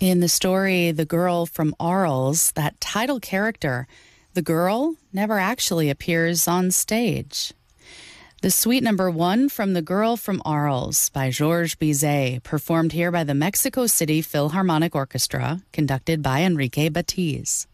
In the story The Girl from Arles, that title character, the girl, never actually appears on stage. The Suite Number 1 from The Girl from Arles by Georges Bizet, performed here by the Mexico City Philharmonic Orchestra, conducted by Enrique Batiz.